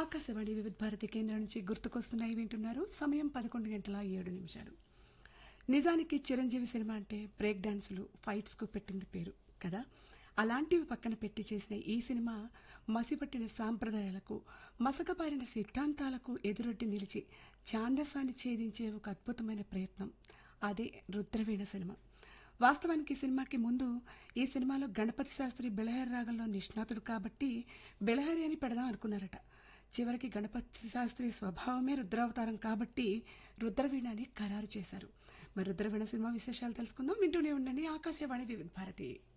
ఆకాశవాణి వివిధ భారతి కేంద్రం నుంచి గుర్తుకొస్తున్నాయి వింటున్నారు. సమయం 11:07. నిజానికి చిరంజీవి సినిమా అంటే బ్రేక్ డాన్సులు, ఫైట్స్కు పెట్టింది పేరు కదా. అలాంటివి పక్కన పెట్టి చేసిన ఈ సినిమా మసిపట్టిన సాంప్రదాయాలకు, మసకబారిన సిద్ధాంతాలకు ఎదురొడ్డి నిలిచి ఛాందసాన్ని ఛేదించే ఒక అద్భుతమైన ప్రయత్నం. అదే రుద్రవీణ సినిమా. వాస్తవానికి ఈ సినిమాకి ముందు ఈ సినిమాలో గణపతి శాస్త్రి బెళహరి రాగంలో నిష్ణాతుడు కాబట్టి బెళహరి అని పెడదాం అనుకున్నారట. చివరికి గణపతి శాస్త్రి స్వభావమే రుద్రావతారం కాబట్టి రుద్రవీణ అని ఖరారు చేశారు. మరి రుద్రవీణ సినిమా విశేషాలు తెలుసుకుందాం. వింటూనే ఉండండి ఆకాశవాణి వివిధ భారతి.